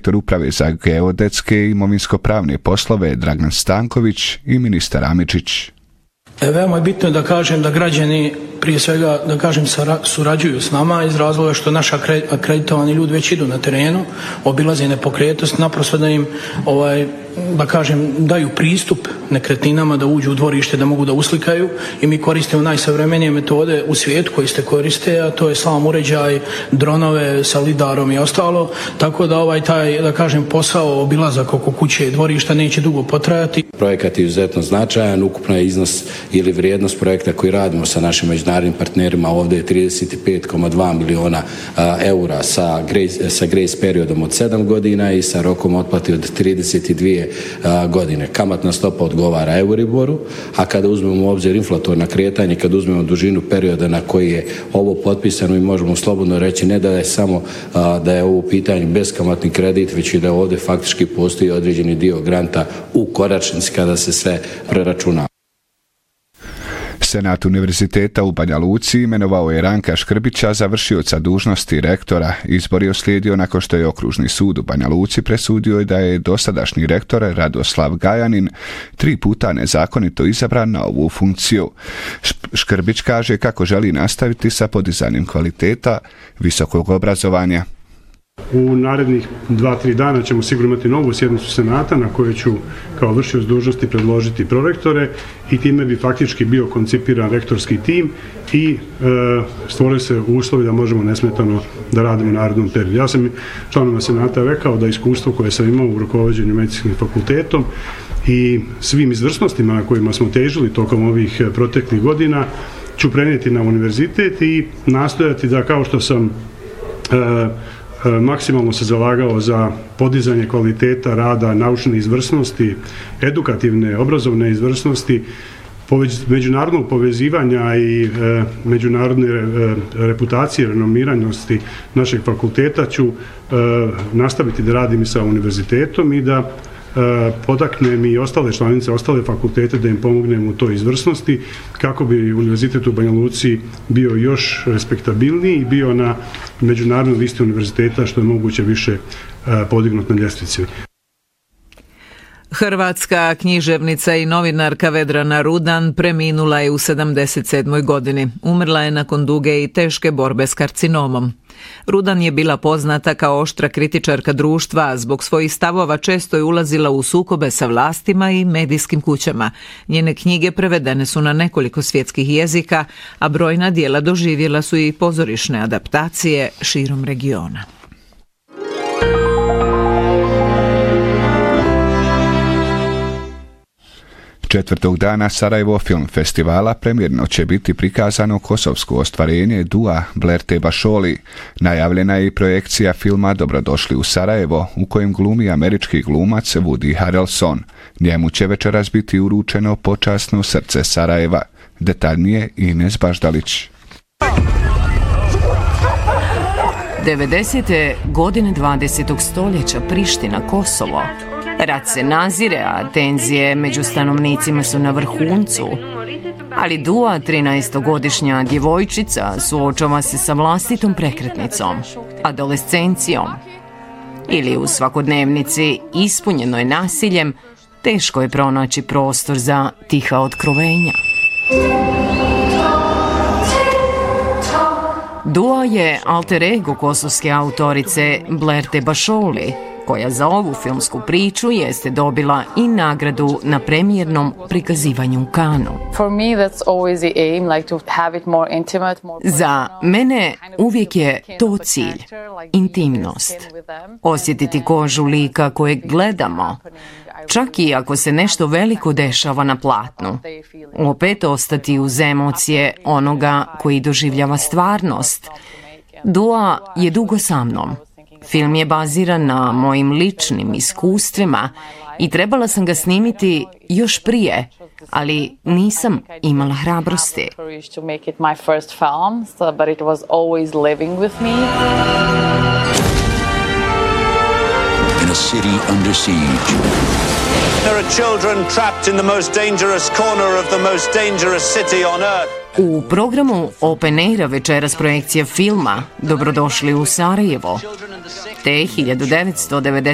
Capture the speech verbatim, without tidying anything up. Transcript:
direktor uprave za geodetske i imovinsko-pravne poslove Dragan Stanković i ministar Amidžić. Veoma je bitno da kažem da građani prije svega da kažem surađuju s nama iz razloga što naši akreditovani ljudi već idu na terenu, obilaze nepokretnosti, naprosto da im ovaj da kažem daju pristup nekretninama, da uđu u dvorište, da mogu da uslikaju i mi koristimo najsavremenije metode u svijetu koji se koriste, a to je slam uređaj, dronove sa lidarom i ostalo, tako da ovaj taj da kažem posao obilazak oko kuće i dvorišta neće dugo potrajati. Projekat je izuzetno značajan, ukupno je iznos ili vrijednost projekta koji radimo sa našim međunarodnim partnerima ovdje je trideset pet zarez dva miliona eura sa grace, sa grace periodom od sedam godina i sa rokom otplate od trideset dvije godine. Kamatna stopa odgovara Euriboru, a kada uzmemo u obzir inflatorna kretanja, kada uzmemo dužinu perioda na koji je ovo potpisano, i možemo slobodno reći ne da je samo da je ovo pitanje beskamatni kredit, već i da ovdje faktički postoji određeni dio granta u konačnici kada se sve preračuna. Senat Univerziteta u Banja Luci imenovao je Ranka Škrbića za vršioca dužnosti rektora. Izbor je uslijedio nakon što je Okružni sud u Banja Luci presudio da je dosadašnji rektor Radoslav Gajanin tri puta nezakonito izabran na ovu funkciju. Škrbić kaže kako želi nastaviti sa podizanjem kvaliteta visokog obrazovanja. U narednih dva, tri dana ćemo sigurno imati novu sjednicu Senata na kojoj ću kao vršioc dužnosti predložiti prorektore i time bi faktički bio koncipiran rektorski tim i e, stvorili se uslovi da možemo nesmetano da radimo u narednom periodu. Ja sam članovima Senata rekao da iskustvo koje sam imao u rukovođenju medicinskim fakultetom i svim izvrsnostima na kojima smo težili tokom ovih proteklih godina ću prenijeti na univerzitet i nastojati da kao što sam e, maksimalno se zalagao za podizanje kvaliteta rada, naučne izvrsnosti, edukativne, obrazovne izvrsnosti, međunarodnog povezivanja i e, međunarodne e, reputacije, renomiranosti našeg fakulteta ću e, nastaviti da radim i sa univerzitetom i da podaknem i ostale članice, ostale fakultete da im pomognem u toj izvrsnosti kako bi Univerzitet u Banja Luci bio još respektabilniji i bio na međunarodnoj listi univerziteta što je moguće više podignut na ljestvici. Hrvatska književnica i novinarka Vedrana Rudan preminula je u sedamdeset sedmoj godini. Umrla je nakon duge i teške borbe s karcinomom. Rudan je bila poznata kao oštra kritičarka društva, a zbog svojih stavova često je ulazila u sukobe sa vlastima i medijskim kućama. Njene knjige prevedene su na nekoliko svjetskih jezika, a brojna djela doživjela su i pozorišne adaptacije širom regiona. Četvrtog dana Sarajevo Film Festivala premijerno će biti prikazano kosovsko ostvarenje Dua Blerte Bašoli. Najavljena je i projekcija filma Dobrodošli u Sarajevo, u kojem glumi američki glumac Woody Harrelson. Njemu će večeras biti uručeno počasno srce Sarajeva. Detaljnije Ines Baždalić. devedesete godine dvadesetog stoljeća Priština, Kosovo. Rat se nazire, a tenzije među stanovnicima su na vrhuncu. Ali Dua, trinaestogodišnja djevojčica, suočava se sa vlastitom prekretnicom, adolescencijom. Ili u svakodnevnici ispunjenoj nasiljem, teško je pronaći prostor za tiha otkrovenja. Dua je alter ego kosovske autorice Blerte Bašoli, koja za ovu filmsku priču jeste dobila i nagradu na premijernom prikazivanju u Kanu. Za mene uvijek je to cilj, intimnost. Osjetiti kožu lika kojeg gledamo, čak i ako se nešto veliko dešava na platnu. Opet ostati uz emocije onoga koji doživljava stvarnost. Dua je dugo sa mnom. Film je baziran na mojim ličnim iskustvima i trebala sam ga snimiti još prije, ali nisam imala hrabrosti. In a city under siege. There are children trapped in the most dangerous corner of the most dangerous city on earth. U programu Open Aira večeras projekcija filma Dobrodošli u Sarajevo. Te hiljadu devetsto devedeset